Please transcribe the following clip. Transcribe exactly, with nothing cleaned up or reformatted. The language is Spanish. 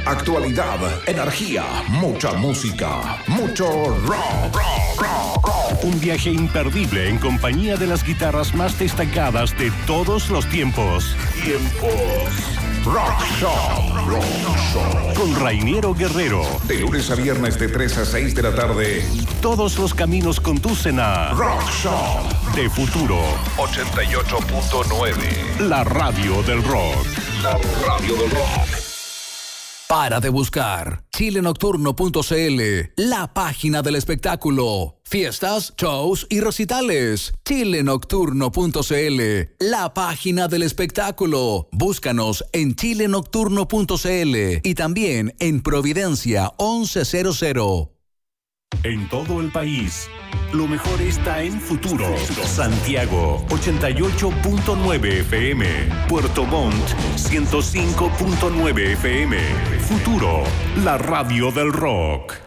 Actualidad, energía, mucha música, mucho rock, rock, rock, rock. Un viaje imperdible en compañía de las guitarras más destacadas de todos los tiempos. Tiempos. Rock Shop. Rock Shop. Con Rainiero Guerrero. De lunes a viernes de tres a seis de la tarde. Todos los caminos conducen a Rock Shop. De Futuro. ochenta y ocho punto nueve. La radio del rock. La radio del rock. Para de buscar chile nocturno punto c l, la página del espectáculo. Fiestas, shows y recitales. chile nocturno punto c l, la página del espectáculo. Búscanos en chile nocturno punto c l y también en Providencia once cero cero. En todo el país, lo mejor está en Futuro. Santiago, ochenta y ocho punto nueve F M. Puerto Montt, ciento cinco punto nueve F M. Futuro, la radio del rock.